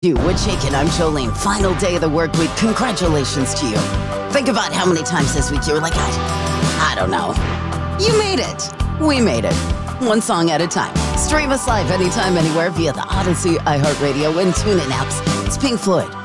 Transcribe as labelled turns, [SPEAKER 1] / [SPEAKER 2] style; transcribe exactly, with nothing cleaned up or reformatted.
[SPEAKER 1] You would chicken. I'm Jolene. Final day of the work week. Congratulations to you. Think about how many times this week you were like, I, I don't know. You made it. We made it. One song at a time. Stream us live anytime, anywhere via the Odyssey, iHeartRadio, and TuneIn apps. It's Pink Floyd.